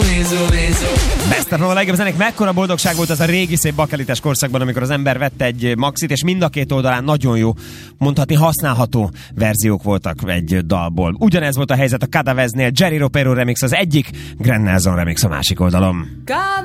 Best of a legjobb zenék. Mekkora boldogság volt az a régi szép bakelites korszakban, amikor az ember vette egy maxit, és mind a két oldalán nagyon jó, mondhatni használható verziók voltak egy dalból. Ugyanez volt a helyzet a Cadaveznél, Jerry Ropero remix az egyik, Grand Nelson remix a másik oldalon.